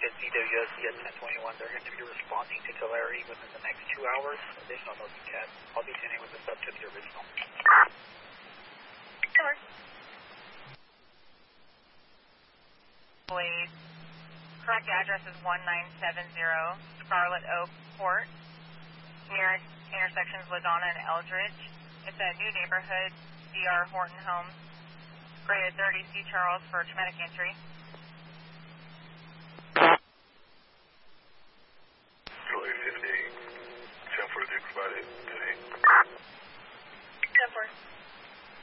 It's EWSC at 1021. They're going to be responding to Tulare within the next 2 hours. Additional notes and CAD. I'll be sending with the sub to the original. Sure. Blade. Correct address is 1970 Scarlet Oak Court, near intersections Ladonna and Eldridge. It's a new neighborhood, DR Horton Homes, graded 30 C. Charles for traumatic entry.